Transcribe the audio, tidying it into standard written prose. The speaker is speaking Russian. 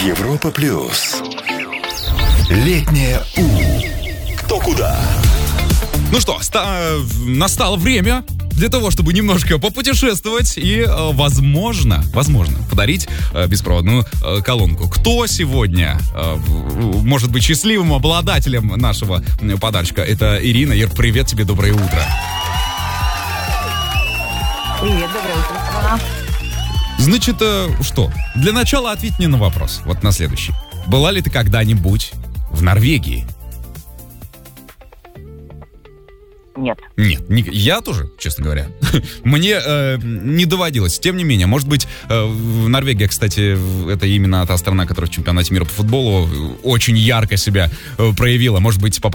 Европа плюс. Летнее У. Кто куда? Ну что, настало время для того, чтобы немножко попутешествовать и, возможно, подарить беспроводную колонку. Кто сегодня может быть счастливым обладателем нашего подарочка? Это Ирина. Ир, привет тебе, доброе утро. Привет, доброе утро. Значит, что? Для начала ответь мне на вопрос, вот на следующий. Была ли ты когда-нибудь в Норвегии? Нет. Нет, я тоже, честно говоря. Мне не доводилось. Тем не менее, может быть, Норвегия, кстати, это именно та страна, которая в чемпионате мира по футболу очень ярко себя проявила. Может быть,